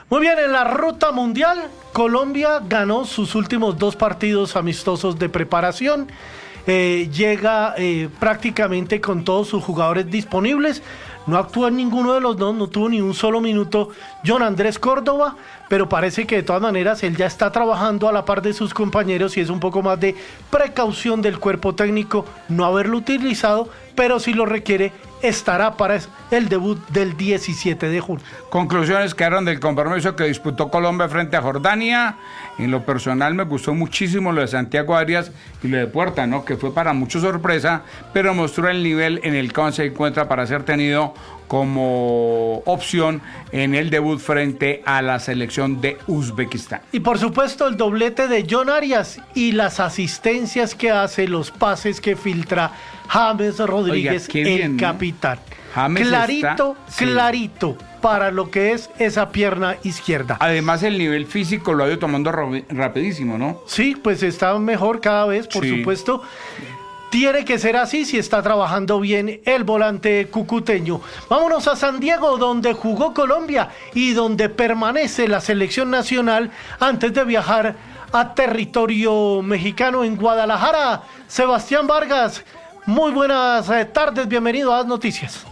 Muy bien, en la ruta mundial, Colombia ganó sus últimos 2 partidos amistosos de preparación. Llega prácticamente con todos sus jugadores disponibles. No actuó en ninguno de los dos, no tuvo ni un solo minuto John Andrés Córdoba, pero parece que de todas maneras él ya está trabajando a la par de sus compañeros y es un poco más de precaución del cuerpo técnico no haberlo utilizado, pero si lo requiere estará para el debut del 17 de junio. Conclusiones quedaron del compromiso que disputó Colombia frente a Jordania. En lo personal me gustó muchísimo lo de Santiago Arias y lo de Puerta, ¿no? Que fue para mucho sorpresa, pero mostró el nivel en el que se encuentra para ser tenido como opción en el debut frente a la selección de Uzbekistán. Y por supuesto el doblete de John Arias y las asistencias que hace, los pases que filtra James Rodríguez. Oiga, el bien, capitán. James clarito, está, clarito para lo que es esa pierna izquierda. Además el nivel físico lo ha ido tomando rapidísimo, ¿no? Sí, pues está mejor cada vez, por supuesto. Tiene que ser así si está trabajando bien el volante cucuteño. Vámonos a San Diego, donde jugó Colombia y donde permanece la selección nacional antes de viajar a territorio mexicano en Guadalajara. Sebastián Vargas, muy buenas tardes, bienvenido a las noticias.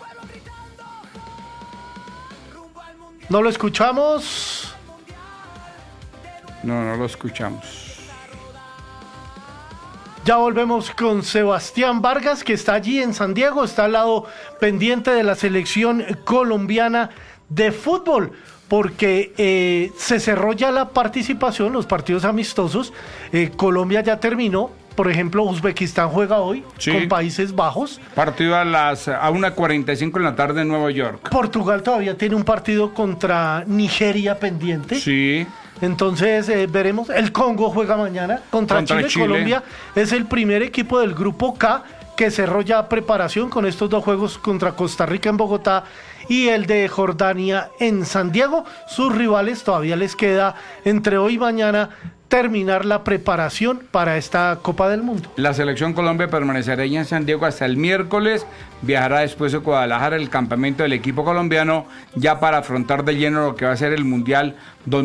¿No lo escuchamos? No lo escuchamos. Ya volvemos con Sebastián Vargas, que está allí en San Diego, está al lado pendiente de la selección colombiana de fútbol, porque se cerró ya la participación, los partidos amistosos. Colombia ya terminó. Por ejemplo, Uzbekistán juega hoy con Países Bajos. Partido a 1:45 en la tarde en Nueva York. Portugal todavía tiene un partido contra Nigeria pendiente. Sí. Entonces veremos. El Congo juega mañana contra Chile. Colombia es el primer equipo del grupo K que cerró ya preparación con estos 2 juegos contra Costa Rica en Bogotá y el de Jordania en San Diego. Sus rivales todavía les queda entre hoy y mañana terminar la preparación para esta Copa del Mundo. La selección Colombia permanecerá en San Diego hasta el miércoles, viajará después de Guadalajara el campamento del equipo colombiano ya para afrontar de lleno lo que va a ser el Mundial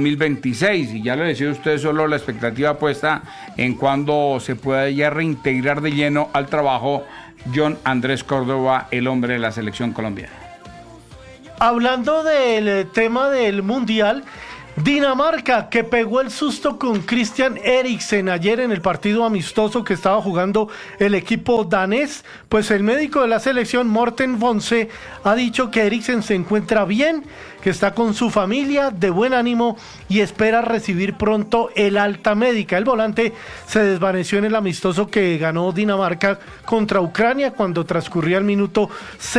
2026, y ya lo decía usted, solo la expectativa puesta en cuando se pueda ya reintegrar de lleno al trabajo John Andrés Córdoba, el hombre de la selección colombiana. Hablando del tema del Mundial, Dinamarca, que pegó el susto con Christian Eriksen ayer en el partido amistoso que estaba jugando el equipo danés, pues el médico de la selección, Morten Fonse, ha dicho que Eriksen se encuentra bien, que está con su familia, de buen ánimo y espera recibir pronto el alta médica. El volante se desvaneció en el amistoso que ganó Dinamarca contra Ucrania cuando transcurría el minuto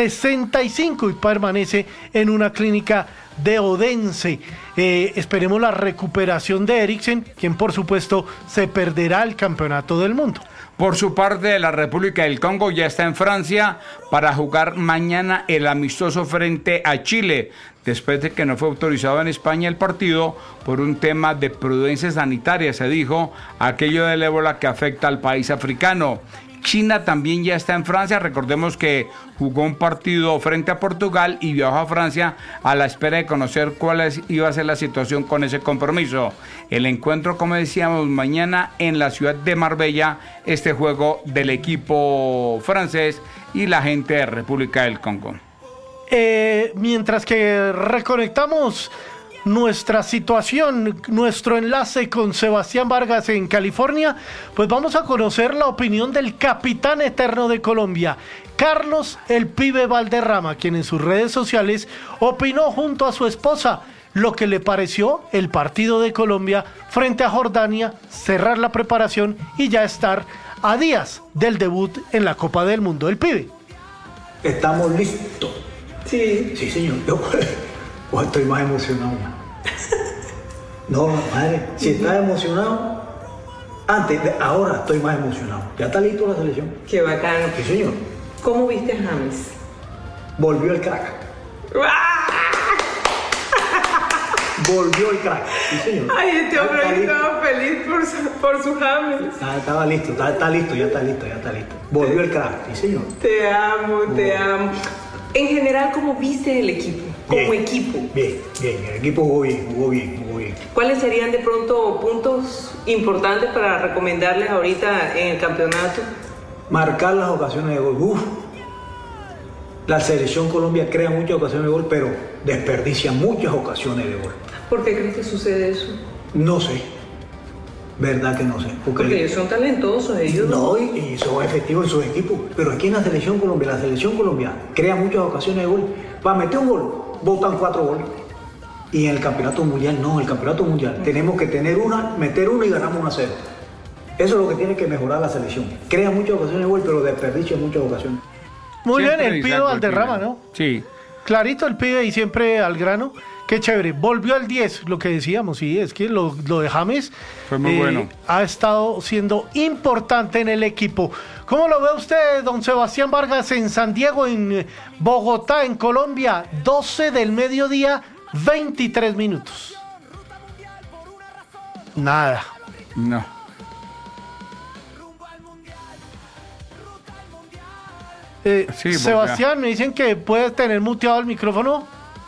65 y permanece en una clínica de Odense. Esperemos la recuperación de Eriksen, quien por supuesto se perderá el campeonato del mundo. Por su parte, la República del Congo ya está en Francia para jugar mañana el amistoso frente a Chile, después de que no fue autorizado en España el partido por un tema de prudencia sanitaria, se dijo, aquello del ébola que afecta al país africano. China también ya está en Francia, recordemos que jugó un partido frente a Portugal y viajó a Francia a la espera de conocer cuál iba a ser la situación con ese compromiso. El encuentro, como decíamos, mañana en la ciudad de Marbella, este juego del equipo francés y la gente de República del Congo. Mientras que reconectamos nuestra situación, nuestro enlace con Sebastián Vargas en California, pues vamos a conocer la opinión del capitán eterno de Colombia, Carlos el Pibe Valderrama, quien en sus redes sociales opinó junto a su esposa lo que le pareció el partido de Colombia frente a Jordania, cerrar la preparación y ya estar a días del debut en la Copa del Mundo. El Pibe. Estamos listos. Sí, señor. Yo estoy más emocionado. No, madre, si estás emocionado, ahora estoy más emocionado. Ya está listo la selección. Qué bacano. Sí, señor. ¿Cómo viste a James? Volvió el crack. Volvió el crack. Sí, señor. Ay, este hombre estaba feliz por su James. Estaba listo, está listo, ya está listo. Volvió el crack. Sí, señor. Te amo. En general, ¿cómo viste el equipo? como equipo. Bien, el equipo jugó bien. ¿Cuáles serían de pronto puntos importantes para recomendarles ahorita en el campeonato? Marcar las ocasiones de gol. La selección Colombia crea muchas ocasiones de gol, pero desperdicia muchas ocasiones de gol. ¿Por qué crees que sucede eso? No sé. Verdad que no sé. Porque ellos son talentosos, ellos. No, y son efectivos en sus equipos. Pero aquí en la selección Colombia crea muchas ocasiones de gol. Para meter un gol, botan 4 goles. Y en el campeonato mundial no, en el campeonato mundial tenemos que meter una y ganamos 1-0. Eso es lo que tiene que mejorar la selección. Crea muchas ocasiones de gol, pero desperdicia muchas ocasiones. Muy Siempre bien, el pibe Valderrama, ¿no? Sí. Clarito el pibe y siempre al grano. Qué chévere. Volvió al 10, lo que decíamos, sí, es que lo de James fue muy bueno. Ha estado siendo importante en el equipo. ¿Cómo lo ve usted, don Sebastián Vargas, en San Diego, en Bogotá, en Colombia? 12 del mediodía, 23 minutos. Nada. No. Sí, Sebastián, me dicen que puede tener muteado el micrófono.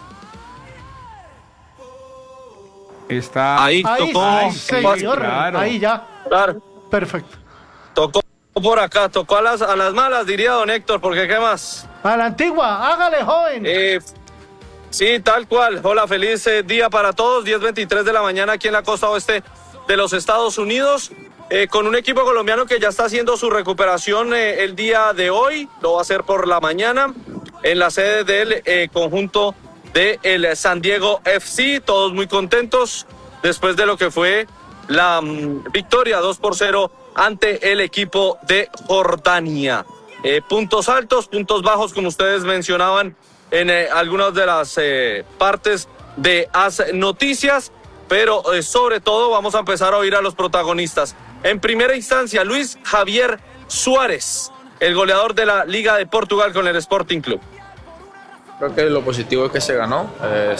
Está ahí tocó, señor, claro. Ahí ya. Claro. Perfecto. Tocó por acá, tocó a las malas, diría don Héctor, porque ¿qué más? A la antigua, hágale, joven. Sí, tal cual. Hola, feliz día para todos. 10:23 de la mañana aquí en la costa oeste de los Estados Unidos. Con un equipo colombiano que ya está haciendo su recuperación el día de hoy. Lo va a hacer por la mañana en la sede del conjunto del San Diego FC. Todos muy contentos después de lo que fue la victoria 2-0 ante el equipo de Jordania. Puntos altos, puntos bajos, como ustedes mencionaban en algunas de las partes de AS Noticias, pero sobre todo vamos a empezar a oír a los protagonistas. En primera instancia, Luis Javier Suárez, el goleador de la Liga de Portugal con el Sporting Club. Creo que lo positivo es que se ganó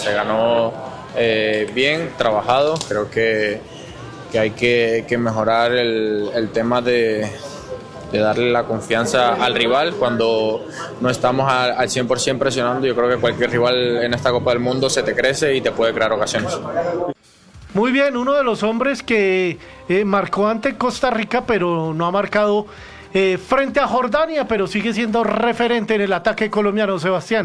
bien, trabajado. Creo que hay que mejorar el tema de darle la confianza al rival cuando no estamos al 100% presionando. Yo creo que cualquier rival en esta Copa del Mundo se te crece y te puede crear ocasiones. Muy bien, uno de los hombres que marcó ante Costa Rica, pero no ha marcado frente a Jordania, pero sigue siendo referente en el ataque colombiano, Sebastián.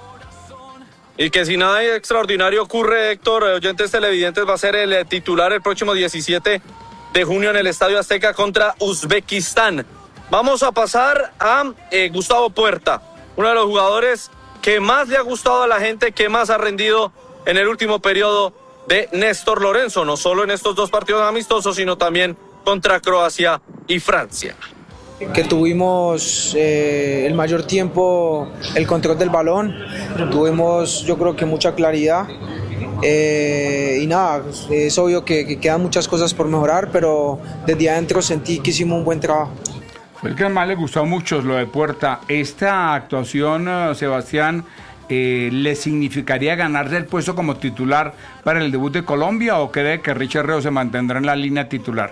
Y que si nada extraordinario ocurre, Héctor, oyentes televidentes, va a ser el titular el próximo 17 de junio en el Estadio Azteca contra Uzbekistán. Vamos a pasar a Gustavo Puerta, uno de los jugadores que más le ha gustado a la gente, que más ha rendido en el último periodo de Néstor Lorenzo, no solo en estos 2 partidos amistosos, sino también contra Croacia y Francia. Que tuvimos el mayor tiempo el control del balón, tuvimos yo creo que mucha claridad y nada, es obvio que quedan muchas cosas por mejorar, pero desde adentro sentí que hicimos un buen trabajo. Fue el que más le gustó a muchos, lo de Puerta. Esta actuación, Sebastián, ¿le significaría ganarse el puesto como titular para el debut de Colombia o cree que Richard Ríos se mantendrá en la línea titular?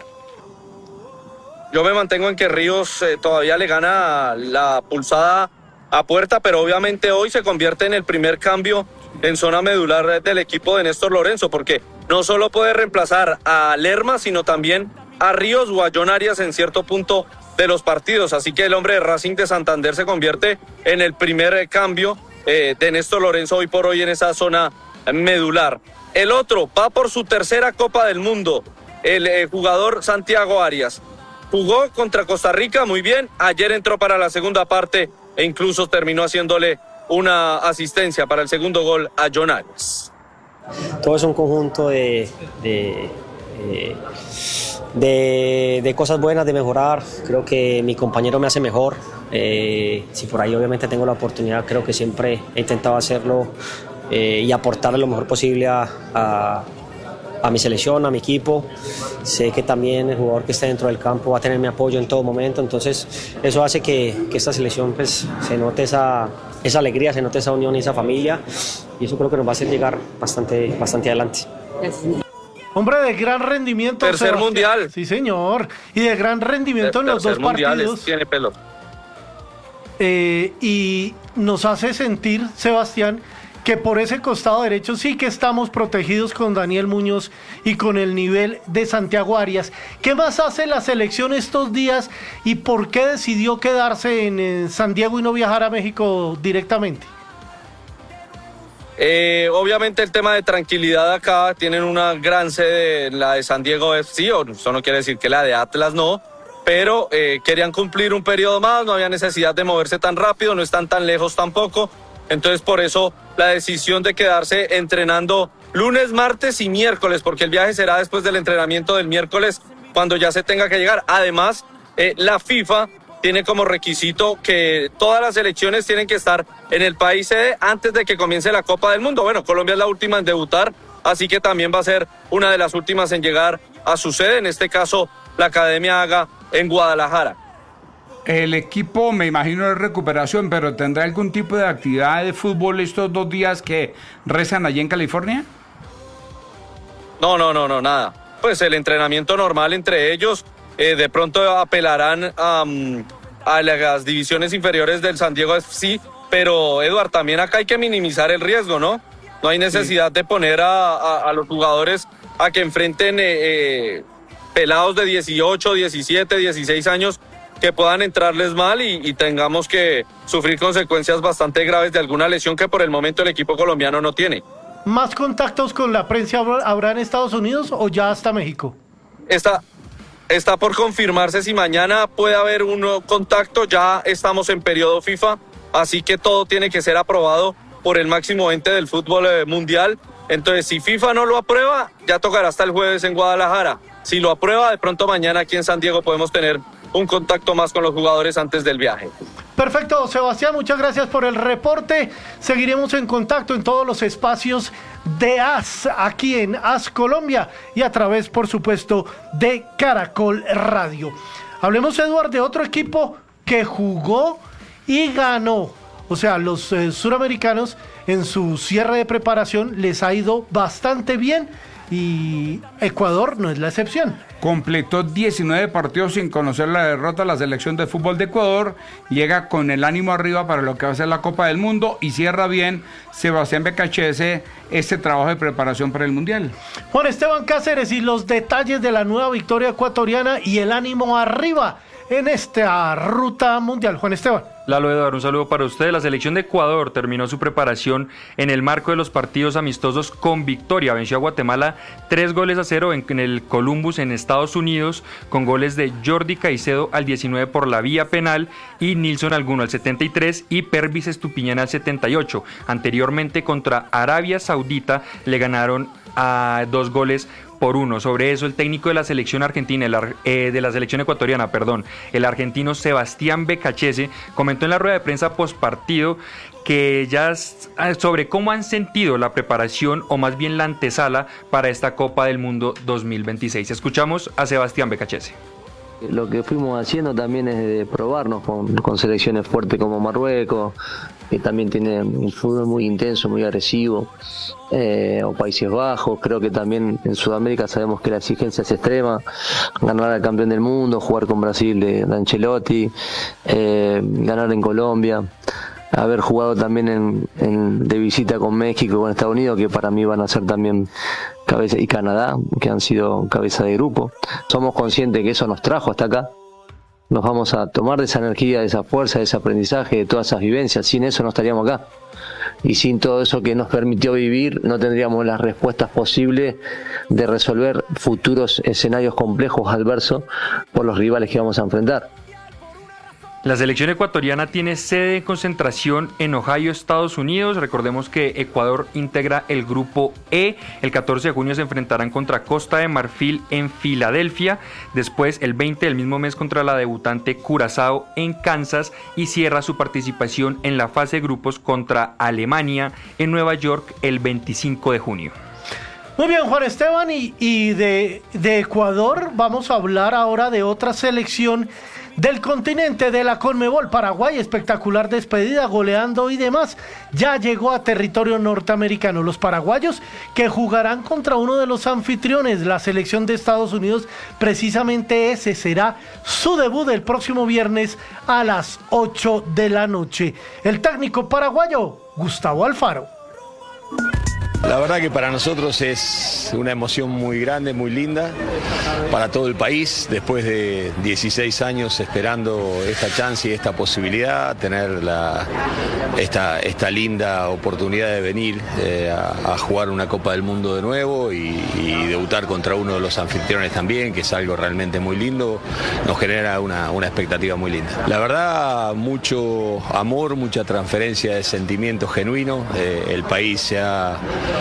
Yo me mantengo en que Ríos todavía le gana la pulsada a Puerta, pero obviamente hoy se convierte en el primer cambio en zona medular del equipo de Néstor Lorenzo, porque no solo puede reemplazar a Lerma, sino también a Ríos o a John Arias en cierto punto de los partidos. Así que el hombre de Racing de Santander se convierte en el primer cambio de Néstor Lorenzo hoy por hoy en esa zona medular. El otro va por su tercera Copa del Mundo, el jugador Santiago Arias. Jugó contra Costa Rica muy bien, ayer entró para la segunda parte e incluso terminó haciéndole una asistencia para el segundo gol a John Arias. Todo es un conjunto de cosas buenas, de mejorar. Creo que mi compañero me hace mejor. Si por ahí obviamente tengo la oportunidad, creo que siempre he intentado hacerlo y aportarle lo mejor posible a mi selección, a mi equipo. Sé que también el jugador que esté dentro del campo va a tener mi apoyo en todo momento, entonces eso hace que esta selección pues, se note esa alegría, se note esa unión y esa familia, y eso creo que nos va a hacer llegar bastante adelante. Hombre de gran rendimiento. Tercer Sebastián. mundial. Sí, señor. Y de gran rendimiento en los 2 partidos. Tiene pelo. Y nos hace sentir, Sebastián, que por ese costado derecho sí que estamos protegidos con Daniel Muñoz y con el nivel de Santiago Arias. ¿Qué más hace la selección estos días y por qué decidió quedarse en San Diego y no viajar a México directamente? Obviamente el tema de tranquilidad acá, tienen una gran sede en la de San Diego FC, eso no quiere decir que la de Atlas no, pero querían cumplir un periodo más, no había necesidad de moverse tan rápido, no están tan lejos tampoco, entonces por eso la decisión de quedarse entrenando lunes, martes y miércoles, porque el viaje será después del entrenamiento del miércoles cuando ya se tenga que llegar. Además, la FIFA tiene como requisito que todas las selecciones tienen que estar en el país sede antes de que comience la Copa del Mundo. Bueno, Colombia es la última en debutar, así que también va a ser una de las últimas en llegar a su sede, en este caso la Academia Haga en Guadalajara. El equipo, me imagino, de recuperación, pero ¿tendrá algún tipo de actividad de fútbol estos 2 días que rezan allí en California? No, nada. Pues el entrenamiento normal entre ellos. De pronto apelarán a las divisiones inferiores del San Diego FC, pero Eduard, también acá hay que minimizar el riesgo, ¿no? No hay necesidad de poner a los jugadores a que enfrenten pelados de 18, 17, 16 años que puedan entrarles mal y tengamos que sufrir consecuencias bastante graves de alguna lesión que por el momento el equipo colombiano no tiene. ¿Más contactos con la prensa habrá en Estados Unidos o ya hasta México? Está por confirmarse si mañana puede haber un contacto, ya estamos en periodo FIFA, así que todo tiene que ser aprobado por el máximo ente del fútbol mundial. Entonces, si FIFA no lo aprueba, ya tocará hasta el jueves en Guadalajara. Si lo aprueba, de pronto mañana aquí en San Diego podemos tener un contacto más con los jugadores antes del viaje. Perfecto, Sebastián, muchas gracias por el reporte. Seguiremos en contacto en todos los espacios de AS, aquí en AS Colombia y a través, por supuesto, de Caracol Radio. Hablemos, Eduardo, de otro equipo que jugó y ganó. O sea, los suramericanos en su cierre de preparación les ha ido bastante bien y Ecuador no es la excepción. Completó 19 partidos sin conocer la derrota. La selección de fútbol de Ecuador llega con el ánimo arriba para lo que va a ser la Copa del Mundo y cierra bien Sebastián Becachese este trabajo de preparación para el Mundial. Juan Esteban Cáceres y los detalles de la nueva victoria ecuatoriana y el ánimo arriba en esta ruta mundial. Juan Esteban. Lalo, Eduardo, un saludo para usted. La selección de Ecuador terminó su preparación en el marco de los partidos amistosos con victoria. Venció a Guatemala 3-0 en el Columbus en Estados Unidos, con goles de Jordi Caicedo al 19 por la vía penal y Nilson Alguno al 73 y Pervis Estupiñán al 78. Anteriormente contra Arabia Saudita le ganaron a 2-1. Sobre eso, el técnico de la selección argentina, de la selección ecuatoriana, el argentino Sebastián Becachese, comentó en la rueda de prensa postpartido que ya sobre cómo han sentido la preparación o más bien la antesala para esta Copa del Mundo 2026. Escuchamos a Sebastián Becachese. Lo que fuimos haciendo también es de probarnos con selecciones fuertes como Marruecos, que también tiene un fútbol muy intenso, muy agresivo, o Países Bajos. Creo que también en Sudamérica sabemos que la exigencia es extrema, ganar al campeón del mundo, jugar con Brasil de Ancelotti, ganar en Colombia, haber jugado también de visita con México y con Estados Unidos, que para mí van a ser también cabeza, y Canadá, que han sido cabeza de grupo. Somos conscientes que eso nos trajo hasta acá. Nos vamos a tomar de esa energía, de esa fuerza, de ese aprendizaje, de todas esas vivencias. Sin eso no estaríamos acá. Y sin todo eso que nos permitió vivir, no tendríamos las respuestas posibles de resolver futuros escenarios complejos, adversos, por los rivales que vamos a enfrentar. La selección ecuatoriana tiene sede de concentración en Ohio, Estados Unidos. Recordemos que Ecuador integra el grupo E. El 14 de junio se enfrentarán contra Costa de Marfil en Filadelfia. Después, el 20 del mismo mes, contra la debutante Curazao en Kansas. Y cierra su participación en la fase de grupos contra Alemania en Nueva York el 25 de junio. Muy bien, Juan Esteban. Y de Ecuador vamos a hablar ahora de otra selección del continente, de la Conmebol. Paraguay, espectacular despedida, goleando y demás, ya llegó a territorio norteamericano. Los paraguayos que jugarán contra uno de los anfitriones, la selección de Estados Unidos. Precisamente ese será su debut el próximo viernes a las 8 de la noche. El técnico paraguayo, Gustavo Alfaro. La verdad que para nosotros es una emoción muy grande, muy linda, para todo el país, después de 16 años esperando esta chance y esta posibilidad, tener esta linda oportunidad de venir a jugar una Copa del Mundo de nuevo y debutar contra uno de los anfitriones también, que es algo realmente muy lindo, nos genera una expectativa muy linda. La verdad, mucho amor, mucha transferencia de sentimientos genuinos, el país se ha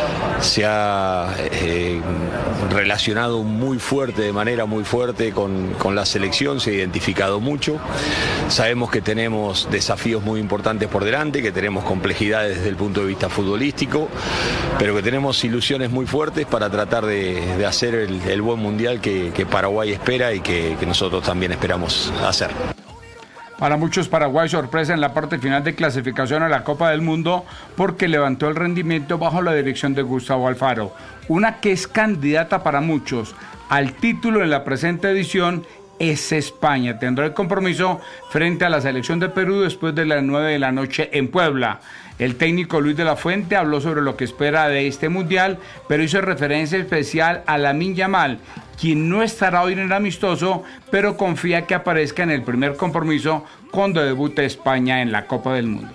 relacionado muy fuerte, de manera muy fuerte con la selección, se ha identificado mucho. Sabemos que tenemos desafíos muy importantes por delante, que tenemos complejidades desde el punto de vista futbolístico, pero que tenemos ilusiones muy fuertes para tratar de hacer el buen mundial que Paraguay espera y que nosotros también esperamos hacer. Para muchos, Paraguay sorpresa en la parte final de clasificación a la Copa del Mundo porque levantó el rendimiento bajo la dirección de Gustavo Alfaro, una que es candidata para muchos al título en la presente edición. Es España. Tendrá el compromiso frente a la selección de Perú después de las 9 de la noche en Puebla. El técnico Luis de la Fuente habló sobre lo que espera de este mundial, pero hizo referencia especial a Lamine Yamal, quien no estará hoy en el amistoso, pero confía que aparezca en el primer compromiso cuando debute España en la Copa del Mundo.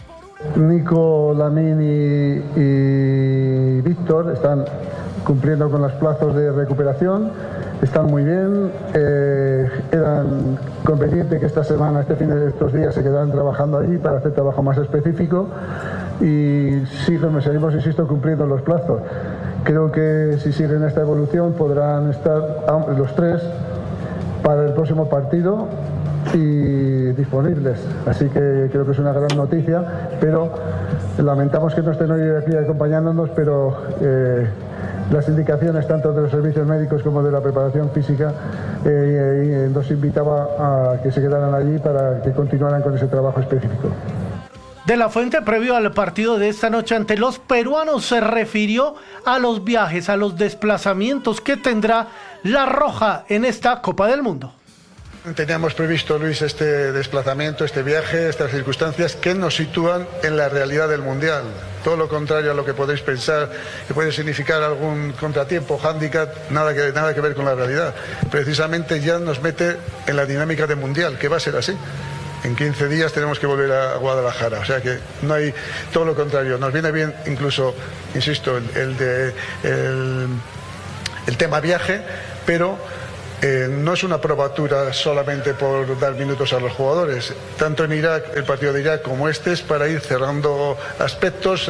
Nico, Lamine y Víctor están cumpliendo con los plazos de recuperación, están muy bien, eran conveniente que esta semana, estos días se quedaran trabajando allí para hacer trabajo más específico y seguimos, insisto, cumpliendo los plazos. Creo que si siguen esta evolución podrán estar los tres para el próximo partido y disponibles, así que creo que es una gran noticia, pero lamentamos que no estén hoy aquí acompañándonos, pero las indicaciones tanto de los servicios médicos como de la preparación física nos invitaba a que se quedaran allí para que continuaran con ese trabajo específico. De la Fuente, previo al partido de esta noche ante los peruanos, se refirió a los viajes, a los desplazamientos que tendrá la Roja en esta Copa del Mundo. Teníamos previsto, Luis, este desplazamiento, este viaje, estas circunstancias que nos sitúan en la realidad del Mundial. Todo lo contrario a lo que podéis pensar, que puede significar algún contratiempo, hándicap, nada que ver con la realidad. Precisamente ya nos mete en la dinámica del Mundial, que va a ser así. En 15 días tenemos que volver a Guadalajara, o sea que no hay, todo lo contrario, nos viene bien incluso, insisto, el tema viaje, pero no es una probatura solamente por dar minutos a los jugadores. Tanto en Irak, el partido de Irak, como este es para ir cerrando aspectos.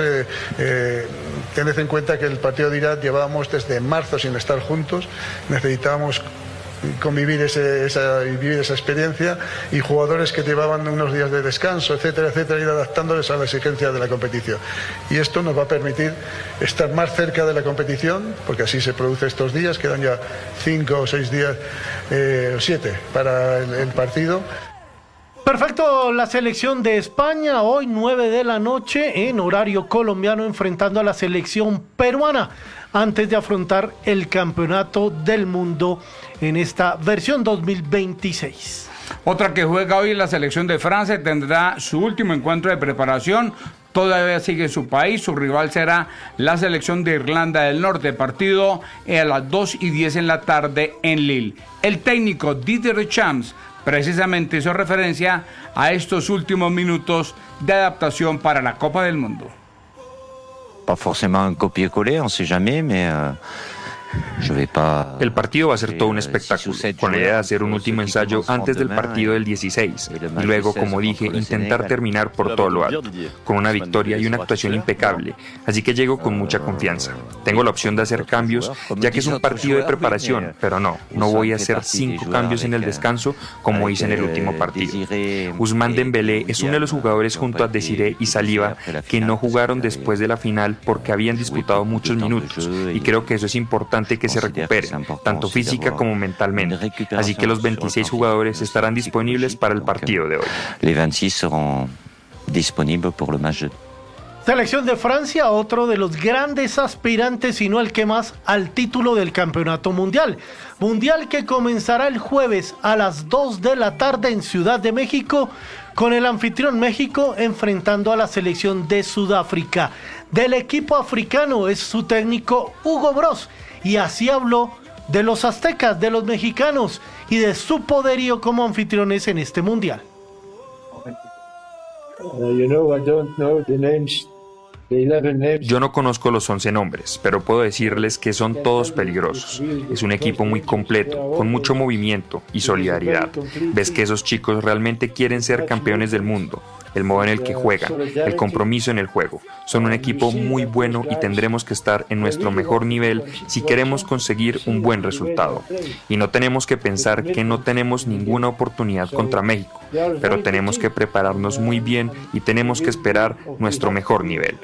Tened en cuenta que el partido de Irak llevábamos desde marzo sin estar juntos, necesitábamos convivir vivir esa experiencia, y jugadores que llevaban unos días de descanso, etcétera, etcétera, ir adaptándoles a la exigencia de la competición. Y esto nos va a permitir estar más cerca de la competición, porque así se produce estos días, quedan ya 5 o 6 días, o 7 para el partido. Perfecto, la selección de España hoy 9 de la noche en horario colombiano enfrentando a la selección peruana antes de afrontar el Campeonato del Mundo en esta versión 2026. Otra que juega hoy en la selección de Francia tendrá su último encuentro de preparación. Todavía sigue en su país, su rival será la selección de Irlanda del Norte, partido a las 2:10 en la tarde en Lille. El técnico Didier Deschamps precisamente hizo referencia a estos últimos minutos de adaptación para la Copa del Mundo. Pas forcément un copier-coller, on sait jamais, mais El partido va a ser todo un espectáculo, con la idea de hacer un último ensayo antes del partido del 16, y luego, como dije, intentar terminar por todo lo alto, con una victoria y una actuación impecable, así que llego con mucha confianza. Tengo la opción de hacer cambios, ya que es un partido de preparación, pero no voy a hacer 5 cambios en el descanso como hice en el último partido. Ousmane Dembélé es uno de los jugadores junto a Désiré y Saliba que no jugaron después de la final porque habían disputado muchos minutos, y creo que eso es importante que se recuperen, tanto física como mentalmente. Así que los 26 jugadores estarán disponibles para el partido de hoy. Les 26 seront disponibles pour le match. Selección de Francia, otro de los grandes aspirantes, si no el que más, al título del Campeonato Mundial. Mundial que comenzará el jueves a las 2 de la tarde en Ciudad de México, con el anfitrión México enfrentando a la selección de Sudáfrica. del equipo africano, es su técnico Hugo Broz, y así habló de los aztecas, de los mexicanos y de su poderío como anfitriones en este mundial. Yo no conozco los 11 nombres, pero puedo decirles que son todos peligrosos. Es un equipo muy completo, con mucho movimiento y solidaridad. Ves que esos chicos realmente quieren ser campeones del mundo. El modo en el que juegan, el compromiso en el juego. Son un equipo muy bueno y tendremos que estar en nuestro mejor nivel si queremos conseguir un buen resultado. Y no tenemos que pensar que no tenemos ninguna oportunidad contra México, pero tenemos que prepararnos muy bien y tenemos que esperar nuestro mejor nivel.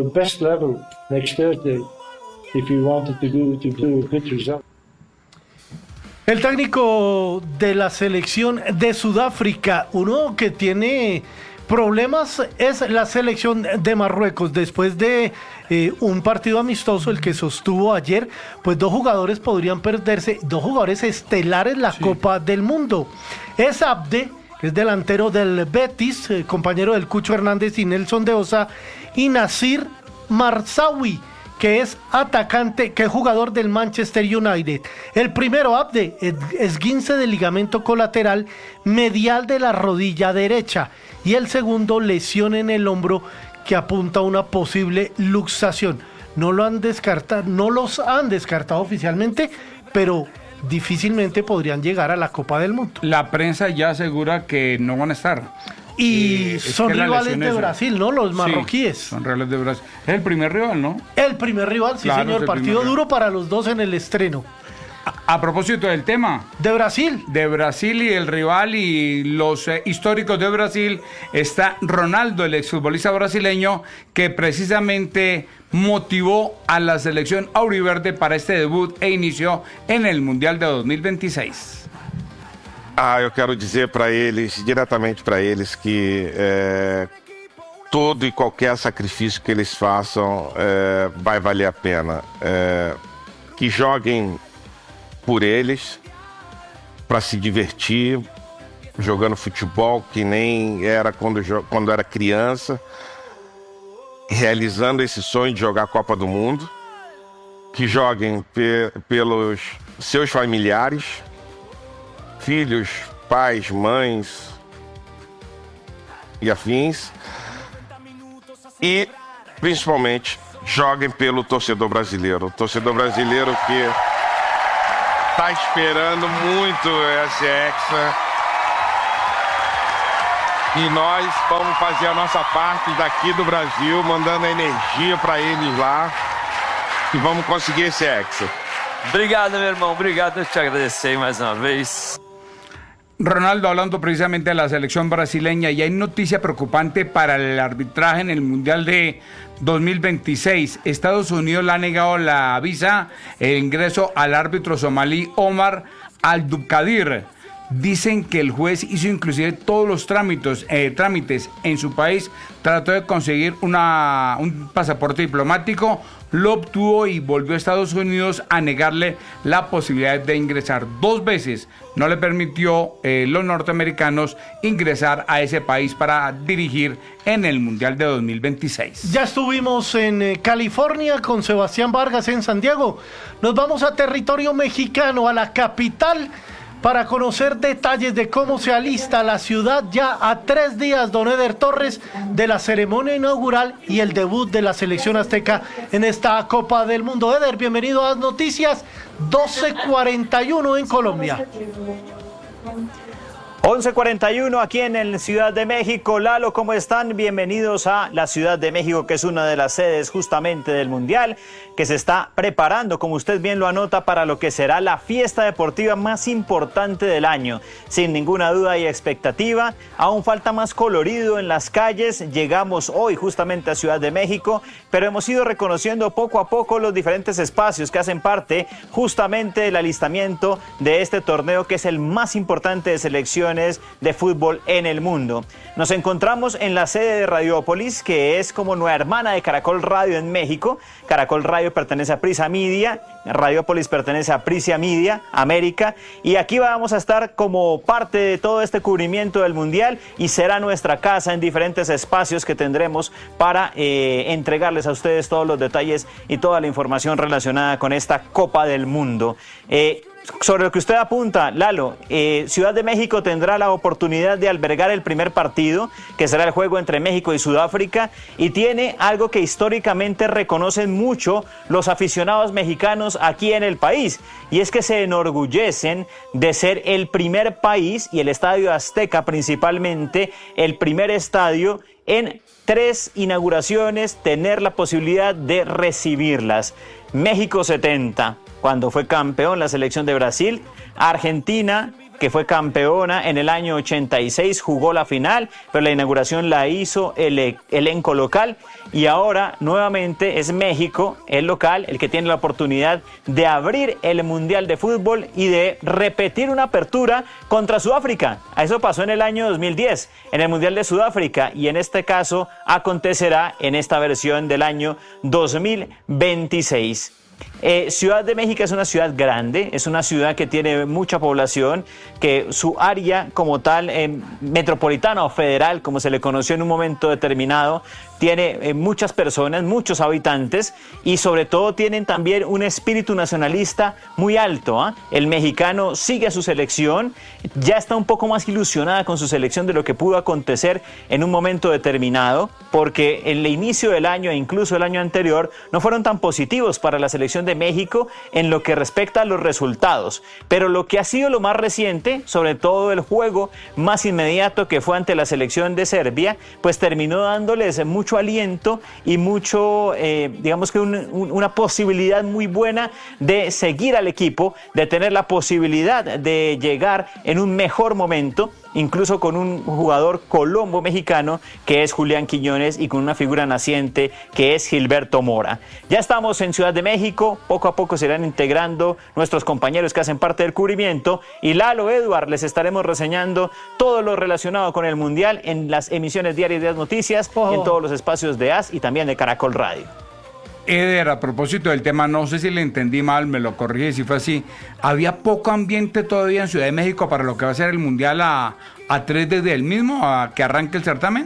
El técnico de la selección de Sudáfrica, uno que tiene problemas, es la selección de Marruecos. Después de un partido amistoso, el que sostuvo ayer, pues 2 jugadores podrían perderse, 2 jugadores estelares en la Copa del Mundo. Es Abde, que es delantero del Betis, compañero del Cucho Hernández y Nelson de Osa, y Nasir Marzaoui, que es atacante, que es jugador del Manchester United. El primero, Abde, esguince de ligamento colateral medial de la rodilla derecha, y el segundo, lesión en el hombro que apunta a una posible luxación. No los han descartado oficialmente, pero difícilmente podrían llegar a la Copa del Mundo. La prensa ya asegura que no van a estar. Y son rivales de Brasil, ¿no? Los marroquíes. Sí, son rivales de Brasil. Es el primer rival, ¿no? El primer rival, sí, claro, señor. Partido duro para los dos en el estreno. A propósito del tema. De Brasil. De Brasil y el rival y los históricos de Brasil, está Ronaldo, el exfutbolista brasileño, que precisamente motivó a la selección auriverde para este debut e inicio en el Mundial de 2026. Eu quero dizer para eles, diretamente para eles, que todo e qualquer sacrifício que eles façam vai valer a pena. Que joguem por eles, para se divertir, jogando futebol que nem era quando era criança, realizando esse sonho de jogar a Copa do Mundo. Que joguem pelos seus familiares, filhos, pais, mães e afins, e principalmente joguem pelo torcedor brasileiro. O torcedor brasileiro que está esperando muito esse Hexa, e nós vamos fazer a nossa parte daqui do Brasil, mandando energia para eles lá, e vamos conseguir esse Hexa. Obrigado, meu irmão, obrigado, te agradecer mais uma vez. Ronaldo hablando precisamente de la selección brasileña, y hay noticia preocupante para el arbitraje en el Mundial de 2026. Estados Unidos le ha negado la visa, el ingreso al árbitro somalí Omar Al-Dukadir. Dicen que el juez hizo inclusive todos los trámites en su país, trató de conseguir un pasaporte diplomático, lo obtuvo y volvió a Estados Unidos a negarle la posibilidad de ingresar 2 veces. No le permitió los norteamericanos ingresar a ese país para dirigir en el Mundial de 2026. Ya estuvimos en California con Sebastián Vargas en San Diego. Nos vamos a territorio mexicano, a la capital, para conocer detalles de cómo se alista la ciudad ya a 3 días, don Eder Torres, de la ceremonia inaugural y el debut de la selección azteca en esta Copa del Mundo. Eder, bienvenido a las noticias. 12:41 en Colombia. 11:41 aquí en Ciudad de México. Lalo, ¿cómo están? Bienvenidos a la Ciudad de México, que es una de las sedes justamente del Mundial, que se está preparando, como usted bien lo anota, para lo que será la fiesta deportiva más importante del año. Sin ninguna duda y expectativa, aún falta más colorido en las calles. Llegamos hoy justamente a Ciudad de México, pero hemos ido reconociendo poco a poco los diferentes espacios que hacen parte justamente del alistamiento de este torneo, que es el más importante de selecciones selecciones de fútbol en el mundo. Nos encontramos en la sede de Radiópolis, que es como nueva hermana de Caracol Radio en México. Caracol Radio pertenece a Prisa Media, Radiópolis pertenece a Prisa Media, América, y aquí vamos a estar como parte de todo este cubrimiento del Mundial y será nuestra casa en diferentes espacios que tendremos para entregarles a ustedes todos los detalles y toda la información relacionada con esta Copa del Mundo. Sobre lo que usted apunta, Lalo, Ciudad de México tendrá la oportunidad de albergar el primer partido, que será el juego entre México y Sudáfrica, y tiene algo que históricamente reconocen mucho los aficionados mexicanos aquí en el país, y es que se enorgullecen de ser el primer país, y el Estadio Azteca principalmente, el primer estadio en 3 inauguraciones, tener la posibilidad de recibirlas. México 70, cuando fue campeón la selección de Brasil. Argentina, que fue campeona en el año 86, jugó la final, pero la inauguración la hizo el elenco local. Y ahora nuevamente es México, el local, el que tiene la oportunidad de abrir el Mundial de Fútbol y de repetir una apertura contra Sudáfrica. Eso pasó en el año 2010, en el Mundial de Sudáfrica, y en este caso acontecerá en esta versión del año 2026. Ciudad de México es una ciudad grande, es una ciudad que tiene mucha población, que su área como tal, metropolitana o federal, como se le conoció en un momento determinado, tiene muchas personas, muchos habitantes, y sobre todo tienen también un espíritu nacionalista muy alto, ¿eh? El mexicano sigue a su selección, ya está un poco más ilusionada con su selección de lo que pudo acontecer en un momento determinado, porque el inicio del año e incluso el año anterior no fueron tan positivos para la selección de México en lo que respecta a los resultados, pero lo que ha sido lo más reciente, sobre todo el juego más inmediato que fue ante la selección de Serbia, pues terminó dándoles mucho aliento y mucho, digamos que una posibilidad muy buena de seguir al equipo, de tener la posibilidad de llegar en un mejor momento, incluso con un jugador colombo mexicano que es Julián Quiñones y con una figura naciente que es Gilberto Mora. Ya estamos en Ciudad de México, poco a poco se irán integrando nuestros compañeros que hacen parte del cubrimiento, y Lalo, Eduard, les estaremos reseñando todo lo relacionado con el Mundial en las emisiones diarias de AS Noticias, en todos los espacios de AS y también de Caracol Radio. Eder, a propósito del tema, no sé si le entendí mal, me lo corrige si fue así. ¿Había poco ambiente todavía en Ciudad de México para lo que va a ser el Mundial a 3 desde el mismo, a que arranque el certamen?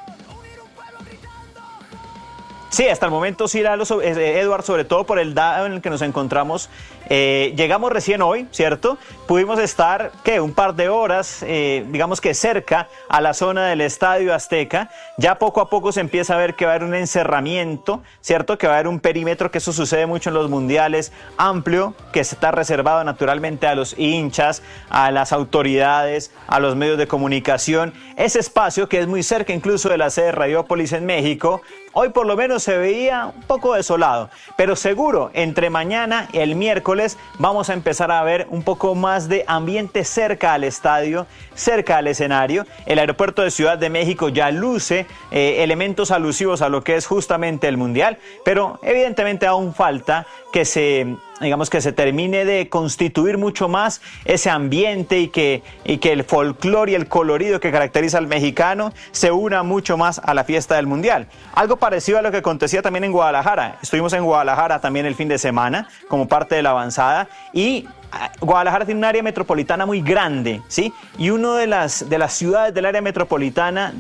Sí, hasta el momento sí, Eduard, sobre todo por el dado en el que nos encontramos. Llegamos recién hoy, ¿cierto? Pudimos estar, un par de horas, digamos que cerca a la zona del Estadio Azteca. Ya poco a poco se empieza a ver que va a haber un encerramiento, ¿cierto? Que va a haber un perímetro, que eso sucede mucho en los mundiales, amplio, que está reservado naturalmente a los hinchas, a las autoridades, a los medios de comunicación. Ese espacio, que es muy cerca incluso de la sede de Radiópolis en México, hoy por lo menos se veía un poco desolado, pero seguro entre mañana y el miércoles vamos a empezar a ver un poco más de ambiente cerca al estadio, cerca al escenario. El aeropuerto de Ciudad de México ya luce elementos alusivos a lo que es justamente el Mundial, pero evidentemente aún falta que se termine de constituir mucho más ese ambiente y que el folclore y el colorido que caracteriza al mexicano se una mucho más a la fiesta del Mundial. Algo parecido a lo que acontecía también en Guadalajara. Estuvimos en Guadalajara también el fin de semana como parte de la avanzada, y Guadalajara tiene un área metropolitana muy grande, ¿sí? Y una de las ciudades del área metropolitana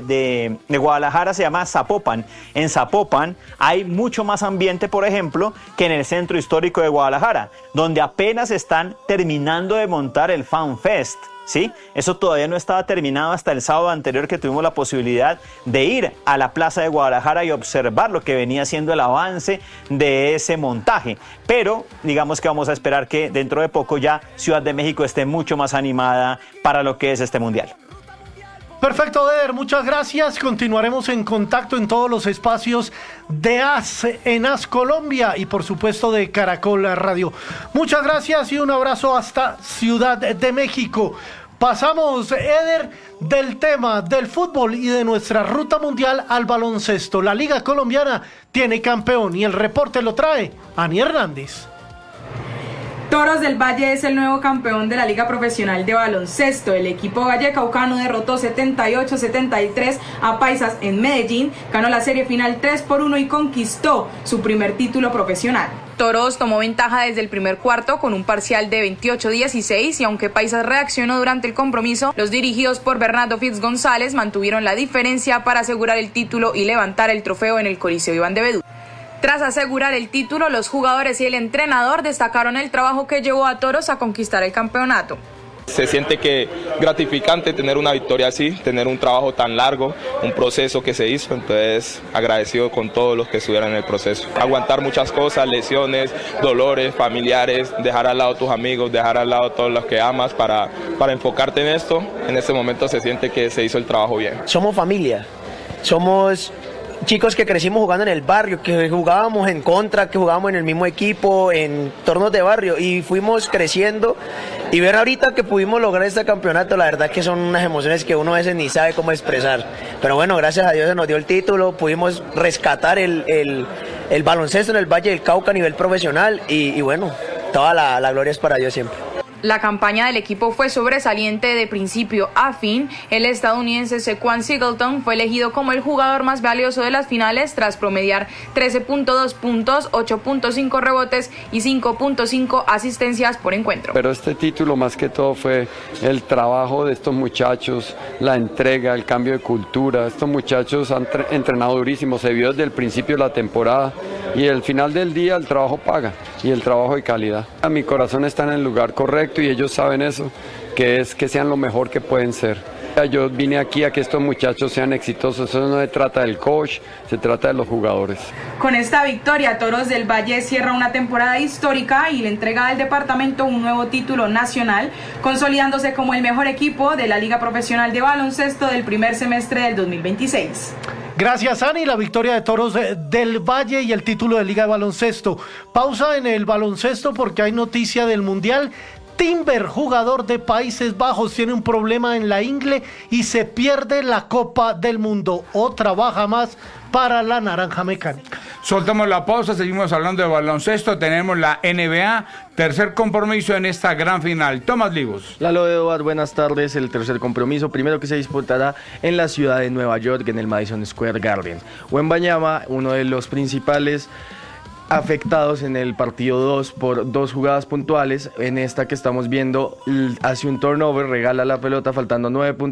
de Guadalajara se llama Zapopan. En Zapopan hay mucho más ambiente, por ejemplo, que en el centro histórico de Guadalajara, donde apenas están terminando de montar el Fan Fest, ¿sí? Eso todavía no estaba terminado hasta el sábado anterior, que tuvimos la posibilidad de ir a la Plaza de Guadalajara y observar lo que venía siendo el avance de ese montaje. Pero digamos que vamos a esperar que dentro de poco ya Ciudad de México esté mucho más animada para lo que es este Mundial. Perfecto, Eder, muchas gracias. Continuaremos en contacto en todos los espacios de AS, en AS Colombia y por supuesto de Caracol Radio. Muchas gracias y un abrazo hasta Ciudad de México. Pasamos, Eder, del tema del fútbol y de nuestra ruta mundial al baloncesto. La Liga Colombiana tiene campeón y el reporte lo trae Ani Hernández. Toros del Valle es el nuevo campeón de la Liga Profesional de Baloncesto. El equipo vallecaucano derrotó 78-73 a Paisas en Medellín, ganó la serie final 3-1 y conquistó su primer título profesional. Toros tomó ventaja desde el primer cuarto con un parcial de 28-16 y aunque Paisas reaccionó durante el compromiso, los dirigidos por Bernardo Fitz González mantuvieron la diferencia para asegurar el título y levantar el trofeo en el Coliseo Iván de Bedú. Tras asegurar el título, los jugadores y el entrenador destacaron el trabajo que llevó a Toros a conquistar el campeonato. Se siente que gratificante tener una victoria así, tener un trabajo tan largo, un proceso que se hizo, entonces agradecido con todos los que estuvieron en el proceso. Aguantar muchas cosas, lesiones, dolores, familiares, dejar al lado tus amigos, dejar al lado todos los que amas para enfocarte en esto. En este momento se siente que se hizo el trabajo bien. Somos familia, somos chicos que crecimos jugando en el barrio, que jugábamos en contra, que jugábamos en el mismo equipo, en torneos de barrio y fuimos creciendo y ver ahorita que pudimos lograr este campeonato, la verdad que son unas emociones que uno a veces ni sabe cómo expresar, pero bueno, gracias a Dios se nos dio el título, pudimos rescatar el baloncesto en el Valle del Cauca a nivel profesional y bueno, toda la gloria es para Dios siempre. La campaña del equipo fue sobresaliente de principio a fin. El estadounidense Saquon Singleton fue elegido como el jugador más valioso de las finales tras promediar 13.2 puntos, 8.5 rebotes y 5.5 asistencias por encuentro. Pero este título más que todo fue el trabajo de estos muchachos, la entrega, el cambio de cultura. Estos muchachos han entrenado durísimo, se vio desde el principio de la temporada y al final del día el trabajo paga y el trabajo de calidad. Mi corazón está en el lugar correcto y ellos saben eso, que es que sean lo mejor que pueden ser. Yo vine aquí a que estos muchachos sean exitosos, eso no se trata del coach, se trata de los jugadores. Con esta victoria, Toros del Valle cierra una temporada histórica y le entrega al departamento un nuevo título nacional, consolidándose como el mejor equipo de la Liga Profesional de Baloncesto del primer semestre del 2026. Gracias, Ani, la victoria de Toros del Valle y el título de Liga de Baloncesto. Pausa en el baloncesto porque hay noticia del Mundial. Timber, jugador de Países Bajos, tiene un problema en la ingle y se pierde la Copa del Mundo. Otra baja más para la Naranja Mecánica. Soltamos la pausa, seguimos hablando de baloncesto. Tenemos la NBA, tercer compromiso en esta gran final. Tomás Livos. Lalo Eduardo, buenas tardes. El tercer compromiso, primero que se disputará en la ciudad de Nueva York, en el Madison Square Garden. Wembanyama, uno de los principales afectados en el partido 2 por dos jugadas puntuales. En esta que estamos viendo, hace un turnover, regala la pelota faltando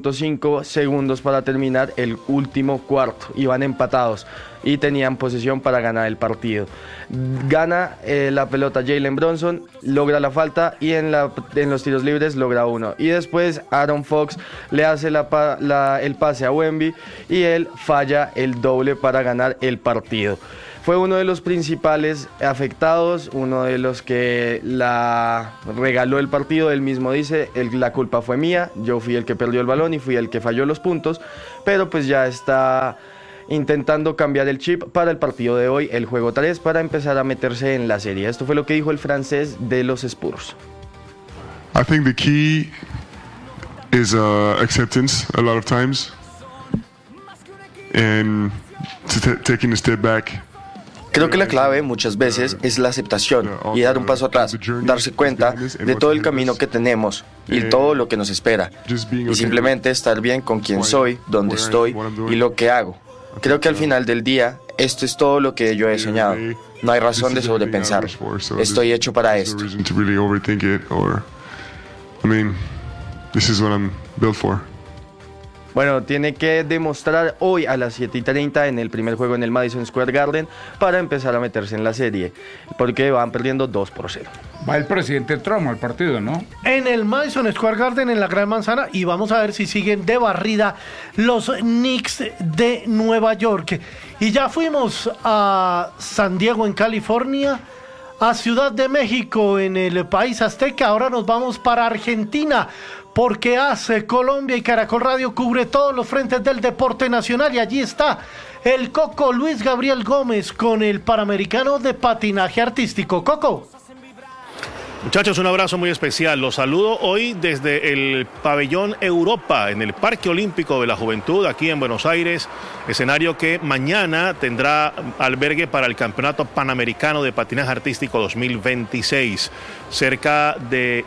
9.5 segundos para terminar el último cuarto. Iban empatados y tenían posesión para ganar el partido. Gana la pelota Jalen Brunson, logra la falta y en los tiros libres logra uno. Y después Aaron Fox le hace el pase a Wemby y él falla el doble para ganar el partido. Fue uno de los principales afectados, uno de los que la regaló el partido. Él mismo dice, la culpa fue mía, yo fui el que perdió el balón y fui el que falló los puntos, pero pues ya está intentando cambiar el chip para el partido de hoy, el juego 3, para empezar a meterse en la serie. Esto fue lo que dijo el francés de los Spurs. I think the key is acceptance a lot of times and taking a step back. Creo que la clave muchas veces es la aceptación y dar un paso atrás, darse cuenta de todo el camino que tenemos y todo lo que nos espera, y simplemente estar bien con quien soy, dónde estoy y lo que hago. Creo que al final del día, esto es todo lo que yo he soñado. No hay razón de sobrepensar. Estoy hecho para esto. Bueno, tiene que demostrar hoy a las 7:30 en el primer juego en el Madison Square Garden para empezar a meterse en la serie, porque van perdiendo 2-0. Va el presidente Trump al partido, ¿no? En el Madison Square Garden, en la Gran Manzana, y vamos a ver si siguen de barrida los Knicks de Nueva York. Y ya fuimos a San Diego, en California, a Ciudad de México, en el país azteca. Ahora nos vamos para Argentina, porque ACE Colombia y Caracol Radio cubre todos los frentes del deporte nacional, y allí está el Coco Luis Gabriel Gómez con el Panamericano de Patinaje Artístico. Coco. Muchachos, un abrazo muy especial. Los saludo hoy desde el Pabellón Europa, en el Parque Olímpico de la Juventud, aquí en Buenos Aires, escenario que mañana tendrá albergue para el Campeonato Panamericano de Patinaje Artístico 2026. Cerca de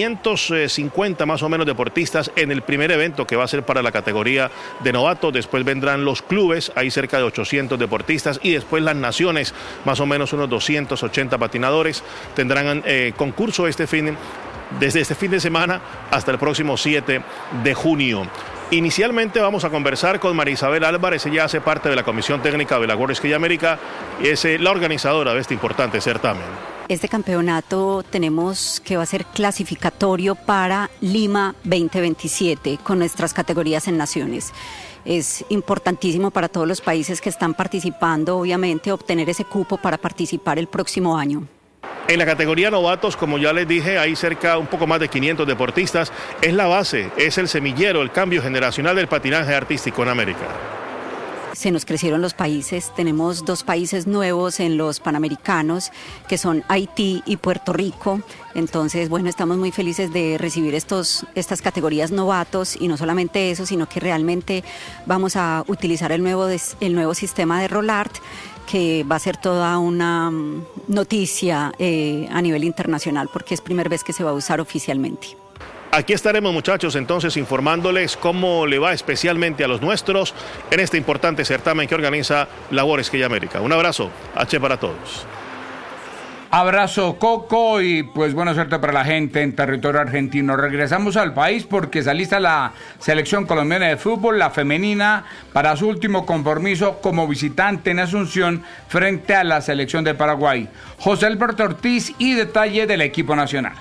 550 más o menos deportistas en el primer evento, que va a ser para la categoría de novatos. Después vendrán los clubes, hay cerca de 800 deportistas, y después las naciones, más o menos unos 280 patinadores, tendrán concurso desde este fin de semana hasta el próximo 7 de junio. Inicialmente vamos a conversar con María Isabel Álvarez. Ella hace parte de la Comisión Técnica de la World Ski América y es la organizadora de este importante certamen. Este campeonato tenemos que va a ser clasificatorio para Lima 2027 con nuestras categorías en naciones. Es importantísimo para todos los países que están participando, obviamente, obtener ese cupo para participar el próximo año. En la categoría novatos, como ya les dije, hay un poco más de 500 deportistas. Es la base, es el semillero, el cambio generacional del patinaje artístico en América. Se nos crecieron los países, tenemos 2 países nuevos en los Panamericanos, que son Haití y Puerto Rico. Entonces, bueno, estamos muy felices de recibir estas categorías novatos, y no solamente eso, sino que realmente vamos a utilizar el nuevo sistema de Rollart, que va a ser toda una noticia a nivel internacional, porque es primera vez que se va a usar oficialmente. Aquí estaremos, muchachos, entonces informándoles cómo le va especialmente a los nuestros en este importante certamen que organiza la World Ski América. Un abrazo, H para todos. Abrazo, Coco, y pues buena suerte para la gente en territorio argentino. Regresamos al país porque está lista la selección colombiana de fútbol, la femenina, para su último compromiso como visitante en Asunción frente a la selección de Paraguay. José Alberto Ortiz y detalle del equipo nacional.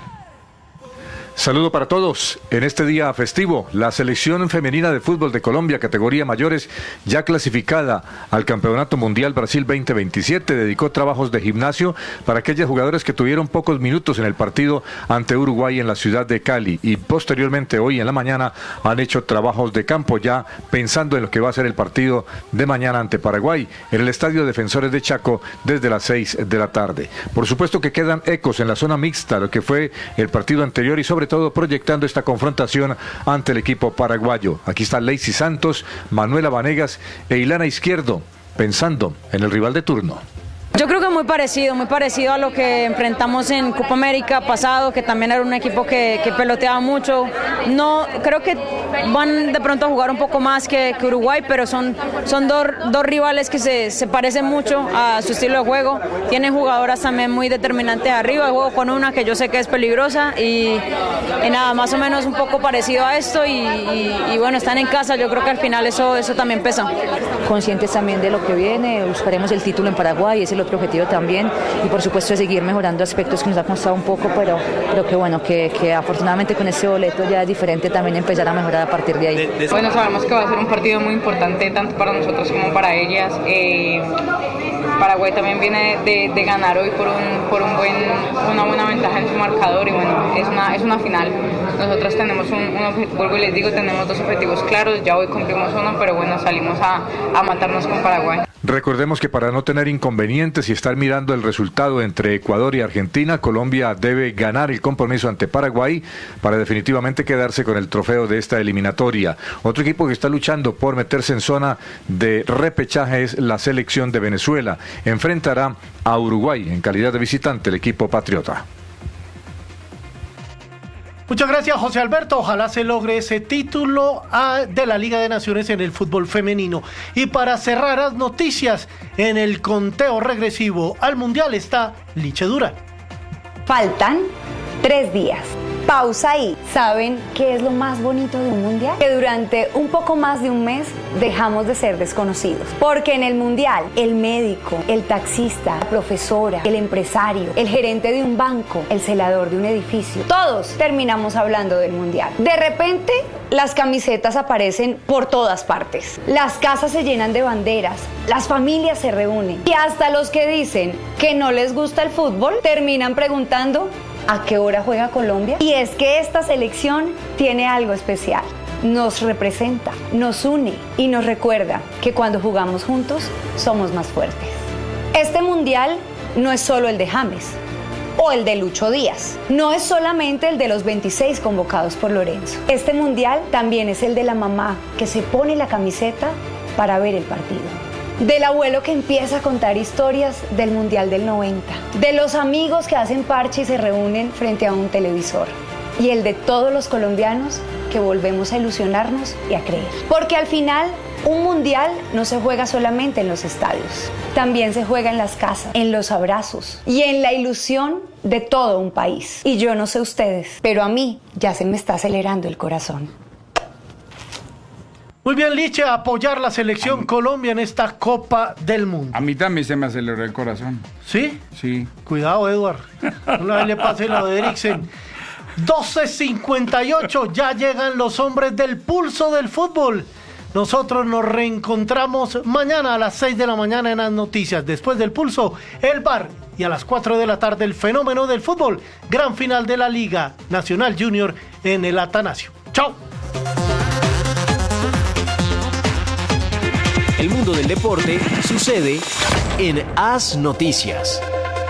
Saludo para todos. En este día festivo, la selección femenina de fútbol de Colombia, categoría mayores, ya clasificada al Campeonato Mundial Brasil 2027, dedicó trabajos de gimnasio para aquellas jugadoras que tuvieron pocos minutos en el partido ante Uruguay en la ciudad de Cali, y posteriormente hoy en la mañana han hecho trabajos de campo ya pensando en lo que va a ser el partido de mañana ante Paraguay en el Estadio Defensores de Chaco desde las 6 de la tarde. Por supuesto que quedan ecos en la zona mixta, lo que fue el partido anterior, y sobre todo proyectando esta confrontación ante el equipo paraguayo. Aquí está Lacey Santos, Manuela Vanegas e Ilana Izquierdo, pensando en el rival de turno. Yo creo que muy parecido a lo que enfrentamos en Copa América pasado, que también era un equipo que peloteaba mucho. No, creo que van de pronto a jugar un poco más que Uruguay, pero son dos rivales que se parecen mucho a su estilo de juego. Tienen jugadoras también muy determinantes arriba. Juego con una que yo sé que es peligrosa y nada, más o menos un poco parecido a esto y bueno, están en casa. Yo creo que al final eso también pesa. Conscientes también de lo que viene, buscaremos el título en Paraguay, es el otro objetivo también, y por supuesto de seguir mejorando aspectos que nos ha costado un poco, pero que bueno, que afortunadamente con este boleto ya es diferente también empezar a mejorar a partir de ahí. Bueno, sabemos que va a ser un partido muy importante tanto para nosotros como para ellas. Paraguay también viene de ganar hoy por una buena ventaja en su marcador, y bueno, es una final. Nosotros tenemos vuelvo y les digo, tenemos 2 objetivos claros, ya hoy cumplimos uno, pero bueno, salimos a matarnos con Paraguay. Recordemos que para no tener inconvenientes y estar mirando el resultado entre Ecuador y Argentina, Colombia debe ganar el compromiso ante Paraguay para definitivamente quedarse con el trofeo de esta eliminatoria. Otro equipo que está luchando por meterse en zona de repechaje es la selección de Venezuela. Enfrentará a Uruguay en calidad de visitante el equipo patriota. Muchas gracias, José Alberto. Ojalá se logre ese título de la Liga de Naciones en el fútbol femenino. Y para cerrar las noticias, en el conteo regresivo al Mundial está Liche Dura. Faltan 3 días. Pausa ahí. ¿Saben qué es lo más bonito de un mundial? Que durante un poco más de un mes dejamos de ser desconocidos. Porque en el mundial, el médico, el taxista, la profesora, el empresario, el gerente de un banco, el celador de un edificio, todos terminamos hablando del mundial. De repente, las camisetas aparecen por todas partes. Las casas se llenan de banderas, las familias se reúnen. Y hasta los que dicen que no les gusta el fútbol terminan preguntando ¿a qué hora juega Colombia? Y es que esta selección tiene algo especial. Nos representa, nos une y nos recuerda que cuando jugamos juntos somos más fuertes. Este mundial no es solo el de James o el de Lucho Díaz. No es solamente el de los 26 convocados por Lorenzo. Este mundial también es el de la mamá que se pone la camiseta para ver el partido. Del abuelo que empieza a contar historias del Mundial del 90. De los amigos que hacen parche y se reúnen frente a un televisor. Y el de todos los colombianos que volvemos a ilusionarnos y a creer. Porque al final, un mundial no se juega solamente en los estadios. También se juega en las casas, en los abrazos y en la ilusión de todo un país. Y yo no sé ustedes, pero a mí ya se me está acelerando el corazón. Muy bien, Liche, a apoyar la selección Colombia en esta Copa del Mundo. A mí también se me aceleró el corazón. ¿Sí? Sí. Cuidado, Edward. Una vez le pase lo de Eriksen. 12:58, ya llegan los hombres del pulso del fútbol. Nosotros nos reencontramos mañana a las 6 de la mañana en las noticias. Después del pulso, el bar. Y a las 4 de la tarde, el fenómeno del fútbol. Gran final de la Liga Nacional Junior en el Atanasio. ¡Chao! El mundo del deporte sucede en As Noticias.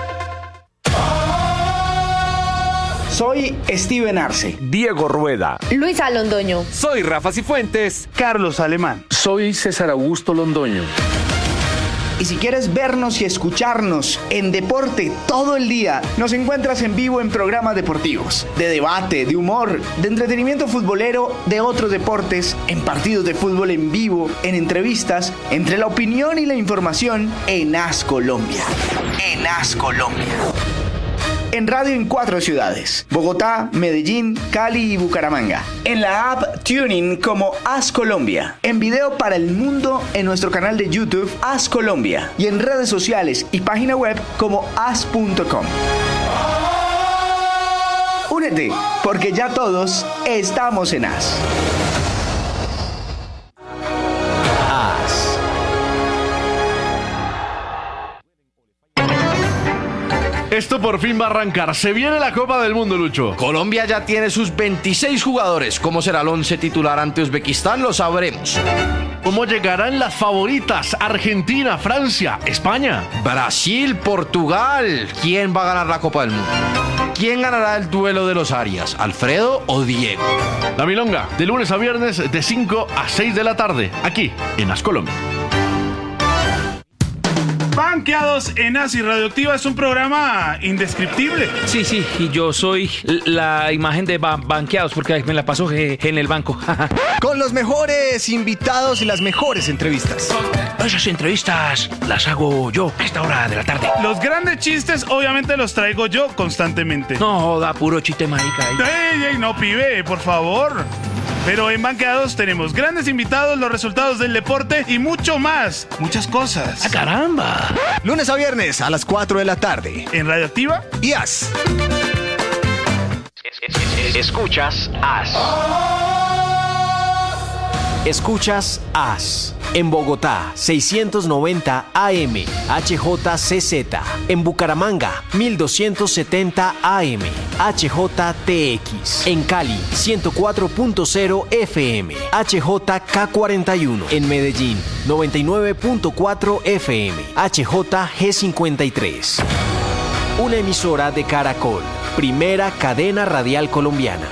Soy Steven Arce. Diego Rueda. Luisa Londoño. Soy Rafa Cifuentes. Carlos Alemán. Soy César Augusto Londoño. Y si quieres vernos y escucharnos en deporte todo el día, nos encuentras en vivo en programas deportivos, de debate, de humor, de entretenimiento futbolero, de otros deportes, en partidos de fútbol en vivo, en entrevistas, entre la opinión y la información en As Colombia. En As Colombia. En radio en 4 ciudades: Bogotá, Medellín, Cali y Bucaramanga. En la app TuneIn como As Colombia. En video para el mundo en nuestro canal de YouTube As Colombia. Y en redes sociales y página web como as.com. Únete, porque ya todos estamos en As. Esto por fin va a arrancar. Se viene la Copa del Mundo, Lucho. Colombia ya tiene sus 26 jugadores. ¿Cómo será el 11 titular ante Uzbekistán? Lo sabremos. ¿Cómo llegarán las favoritas? Argentina, Francia, España. Brasil, Portugal. ¿Quién va a ganar la Copa del Mundo? ¿Quién ganará el duelo de los Arias? ¿Alfredo o Diego? La Milonga, de lunes a viernes, de 5 a 6 de la tarde, aquí en As Colombia. Banqueados en As y Radioactiva es un programa indescriptible. Sí, y yo soy la imagen de Banqueados porque me la paso en el banco. Con los mejores invitados y las mejores entrevistas. Esas entrevistas las hago yo a esta hora de la tarde. Los grandes chistes obviamente los traigo yo constantemente. No joda, puro chiste marica. ¡Ey, no, pibe, por favor! Pero en Banqueados tenemos grandes invitados, los resultados del deporte y mucho más. Muchas cosas. ¡Ah, caramba! Lunes a viernes a las 4 de la tarde. En Radioactiva y As. Escuchas As. Escuchas As. En Bogotá, 690 AM, HJCZ. En Bucaramanga, 1270 AM, HJTX. En Cali, 104.0 FM, HJK41. En Medellín, 99.4 FM, HJG53. Una emisora de Caracol, primera cadena radial colombiana.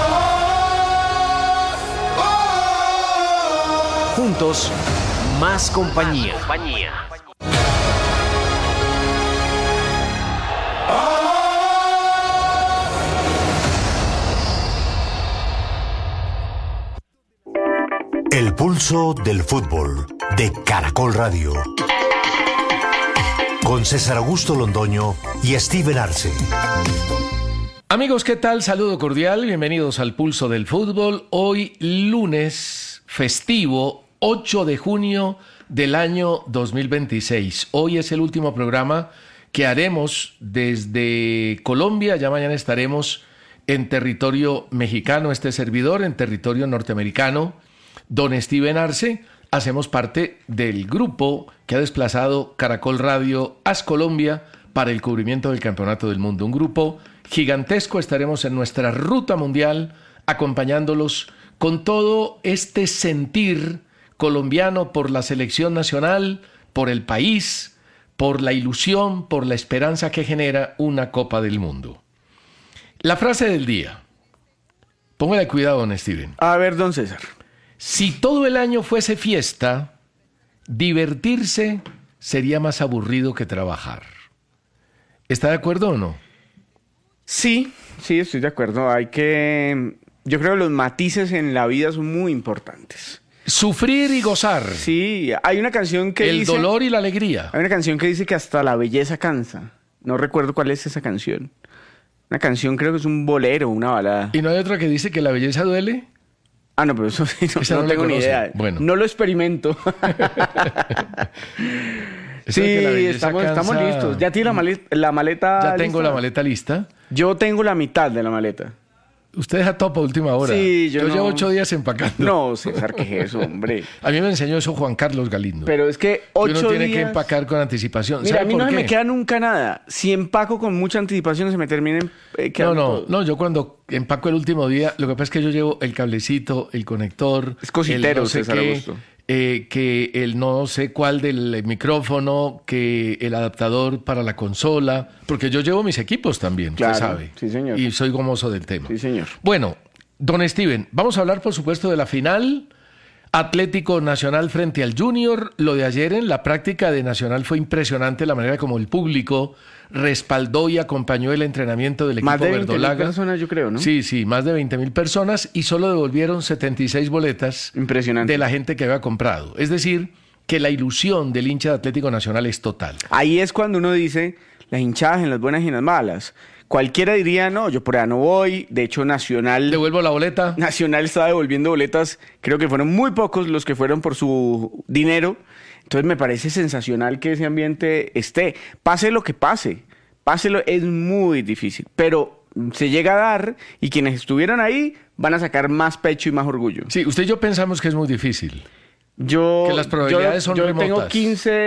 Juntos, más compañía. El pulso del fútbol de Caracol Radio. Con César Augusto Londoño y Steven Arce. Amigos, ¿qué tal? Saludo cordial, bienvenidos al Pulso del Fútbol. Hoy lunes festivo, 8 de junio del año 2026. Hoy es el último programa que haremos desde Colombia. Ya mañana estaremos en territorio mexicano, este servidor, en territorio norteamericano. Don Steven Arce, hacemos parte del grupo que ha desplazado Caracol Radio As Colombia para el cubrimiento del Campeonato del Mundo. Un grupo gigantesco, estaremos en nuestra ruta mundial acompañándolos con todo este sentir colombiano por la selección nacional, por el país, por la ilusión, por la esperanza que genera una Copa del Mundo. La frase del día. Póngale cuidado, don Steven. A ver, don César. Si todo el año fuese fiesta, divertirse sería más aburrido que trabajar. ¿Está de acuerdo o no? Sí, estoy de acuerdo. Yo creo que los matices en la vida son muy importantes. Sufrir y gozar. Sí, hay una canción que dice... El dolor y la alegría. Hay una canción que dice que hasta la belleza cansa. No recuerdo cuál es esa canción. Una canción, creo que es un bolero, una balada. ¿Y no hay otra que dice que la belleza duele? Ah, no, pero eso sí, no tengo ni idea. Bueno. No lo experimento. Sí, estamos listos. ¿Ya tiene la maleta Ya tengo la maleta lista. Yo tengo la mitad de la maleta. Usted deja todo para última hora. Sí, yo llevo 8 días empacando. No, César, ¿qué es eso, hombre? A mí me enseñó eso Juan Carlos Galindo. Pero es que 8 días... Uno tiene que empacar con anticipación. Mira, a mí no me queda nunca nada. Si empaco con mucha anticipación se me termina quedando No, yo cuando empaco el último día, lo que pasa es que yo llevo el cablecito, el conector... Es cositero, César Augusto. Que el no sé cuál del micrófono, que el adaptador para la consola, porque yo llevo mis equipos también, claro, usted sabe. Sí, señor. Y soy gomoso del tema. Sí, señor. Bueno, don Steven, vamos a hablar por supuesto de la final. Atlético Nacional frente al Junior. Lo de ayer en la práctica de Nacional fue impresionante la manera como el público respaldó y acompañó el entrenamiento del equipo verdolaga. Más de 20.000 personas, yo creo, ¿no? Sí, más de 20.000 personas y solo devolvieron 76 boletas de la gente que había comprado. Es decir, que la ilusión del hincha de Atlético Nacional es total. Ahí es cuando uno dice las hinchadas en las buenas y en las malas. Cualquiera diría, no, yo por allá no voy. De hecho, Nacional... ¿Devuelvo la boleta? Nacional estaba devolviendo boletas. Creo que fueron muy pocos los que fueron por su dinero. Entonces me parece sensacional que ese ambiente esté. Pase lo que pase. Páselo, es muy difícil. Pero se llega a dar y quienes estuvieron ahí van a sacar más pecho y más orgullo. Sí, usted y yo pensamos que es muy difícil. Que las probabilidades son remotas. Yo tengo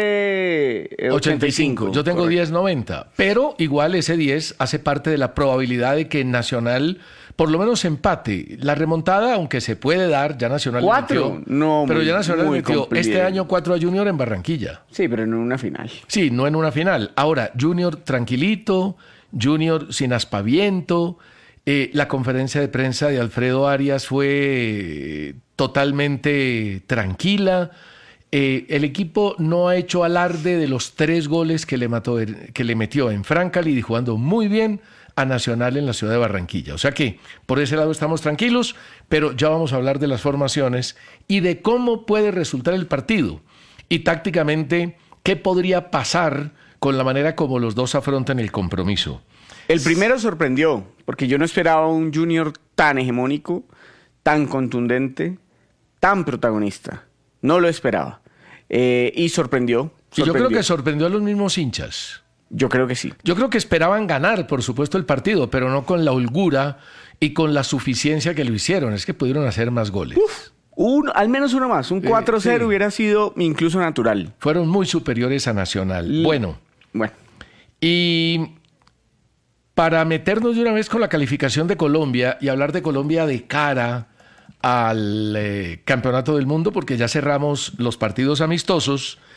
15.85. Yo tengo 10.90. Pero igual ese 10 hace parte de la probabilidad de que Nacional por lo menos empate. La remontada, aunque se puede dar, ya Nacional 4, metió. No, pero ya Nacional muy metió complicado. Este año 4 a Junior en Barranquilla. Sí, pero no en una final. Sí, no en una final. Ahora, Junior tranquilito, Junior sin aspaviento. La conferencia de prensa de Alfredo Arias fue totalmente tranquila. El equipo no ha hecho alarde de los 3 goles que le metió en Francali, jugando muy bien a Nacional en la ciudad de Barranquilla. O sea que por ese lado estamos tranquilos, pero ya vamos a hablar de las formaciones y de cómo puede resultar el partido. Y tácticamente, ¿qué podría pasar con la manera como los dos afrontan el compromiso? El primero sorprendió, porque yo no esperaba un Junior tan hegemónico, tan contundente, tan protagonista. No lo esperaba. Y sorprendió. Y yo creo que sorprendió a los mismos hinchas. Yo creo que sí. Yo creo que esperaban ganar, por supuesto, el partido, pero no con la holgura y con la suficiencia que lo hicieron. Es que pudieron hacer más goles. Al menos uno más. Un 4-0 sí. Hubiera sido incluso natural. Fueron muy superiores a Nacional. Bueno. Y para meternos de una vez con la calificación de Colombia y hablar de Colombia de cara al Campeonato del Mundo, porque ya cerramos los partidos amistosos,